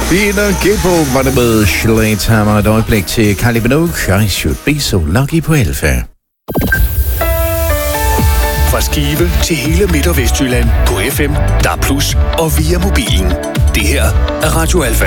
Peter Gabriel var det med Schleithammer. Et øjeblik til Kylie Minogue. I should be so lucky på Alfa. Fra Skive til hele Midt- og Vestjylland på FM, DAB+ og via mobilen. Det her er Radio Alfa.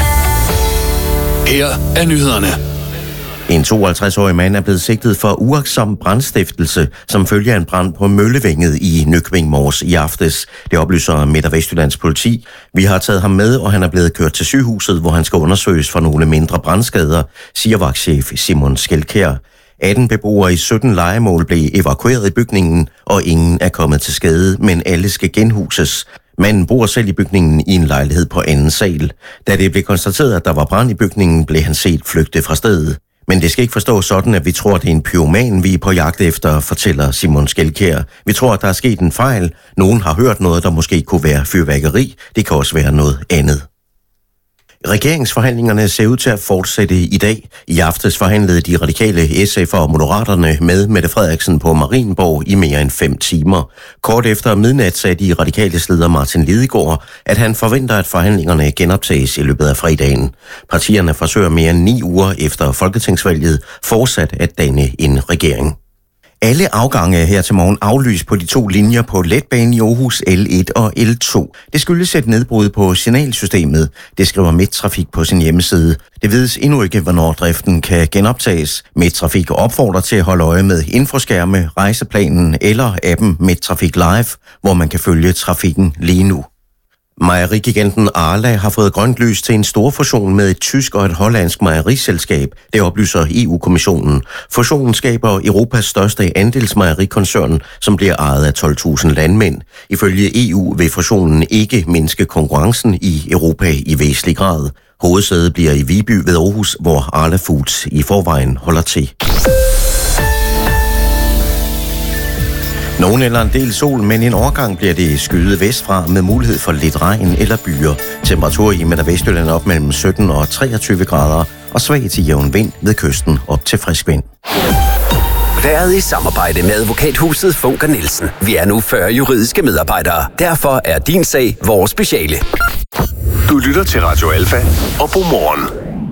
Her er nyhederne. En 52-årig mand er blevet sigtet for uagtsom brandstiftelse, som følge af en brand på Møllevænget i Nykøbing Mors i aftes. Det oplyser Midt- og Vestjyllands politi. Vi har taget ham med, og han er blevet kørt til sygehuset, hvor han skal undersøges for nogle mindre brandskader, siger vagtchef Simon Skelkær. 18 beboere i 17 lejemål blev evakueret i bygningen, og ingen er kommet til skade, men alle skal genhuses. Manden bor selv i bygningen i en lejlighed på anden sal. Da det blev konstateret, at der var brand i bygningen, blev han set flygte fra stedet. Men det skal ikke forstås sådan, at vi tror, det er en pyroman, vi er på jagt efter, fortæller Simon Skelkær. Vi tror, at der er sket en fejl. Nogen har hørt noget, der måske kunne være fyrværkeri. Det kan også være noget andet. Regeringsforhandlingerne ser ud til at fortsætte i dag. I aftes forhandlede de radikale SF og Moderaterne med Mette Frederiksen på Marienborg i mere end 5 timer. Kort efter midnat sagde de radikale leder Martin Lidegaard, at han forventer, at forhandlingerne genoptages i løbet af fredagen. Partierne forsøger mere end 9 uger efter folketingsvalget fortsat at danne en regering. Alle afgange her til morgen aflyst på de 2 linjer på letbanen i Aarhus L1 og L2. Det skyldes et nedbrud på signalsystemet. Det skriver Midttrafik på sin hjemmeside. Det vides endnu ikke, hvornår driften kan genoptages. Midttrafik opfordrer til at holde øje med infoskærme, rejseplanen eller appen Midttrafik Live, hvor man kan følge trafikken lige nu. Mejerigiganten Arla har fået grønt lys til en stor fusion med et tysk og et hollandsk mejeriselskab. Det oplyser EU-kommissionen. Fusionen skaber Europas største andelsmejerikoncern, som bliver ejet af 12.000 landmænd. Ifølge EU vil fusionen ikke mindske konkurrencen i Europa i væsentlig grad. Hovedsædet bliver i Viby ved Aarhus, hvor Arla Foods i forvejen holder til. Nogen eller en del sol, men en overgang bliver det skyet vestfra med mulighed for lidt regn eller byer. Temperatur i Midt- og Vestjylland op mellem 17 og 23 grader og svag til jævn vind ved kysten op til frisk vind. Været i samarbejde med advokathuset Funker Nielsen. Vi er nu 40 juridiske medarbejdere. Derfor er din sag vores speciale. Du lytter til Radio Alfa og God morgen.